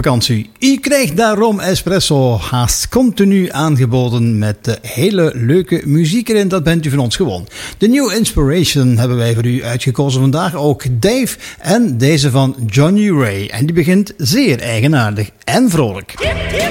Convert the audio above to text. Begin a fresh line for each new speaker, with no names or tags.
zomervakantie. U krijgt daarom espresso haast continu aangeboden met hele leuke muziek erin. Dat bent u van ons gewoon. De New Inspiration hebben wij voor u uitgekozen vandaag. Ook Dave en deze van Johnny Ray. En die begint zeer eigenaardig en vrolijk.